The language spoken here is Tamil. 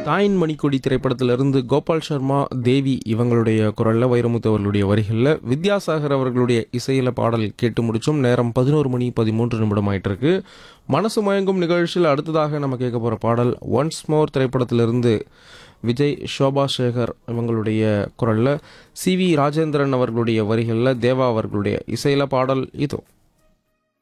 தாயின் மணிக்கொடி திரைப்படத்திலிருந்து கோபால் சர்மா, தேவி இவங்களுடைய குரலில், வைரமுத்து அவர்களுடைய வரிகளில், வித்யாசாகர் அவர்களுடைய இசையில் பாடல் கேட்டு முடிச்சோம். நேரம் 11 மணி 13 நிமிடம் ஆயிட்டு இருக்கு. மனசு மயங்கும் நிகழ்ச்சியில் அடுத்ததாக நம்ம கேட்க போகிற பாடல் ஒன்ஸ் மோர் திரைப்படத்திலிருந்து விஜய், ஷோபா சேகர் இவங்களுடைய குரலில், சி வி ராஜேந்திரன் அவர்களுடைய வரிகளில், தேவா அவர்களுடைய இசையில் பாடல் இதோ.